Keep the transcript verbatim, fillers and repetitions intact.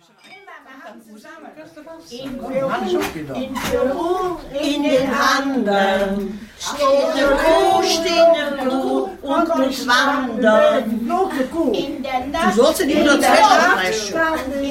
In Peru, in Peru, in den Anden, steht eine Kuh, steht eine Kuh und muss wandern. In der Nacht, Du sollst in die Unterzweifel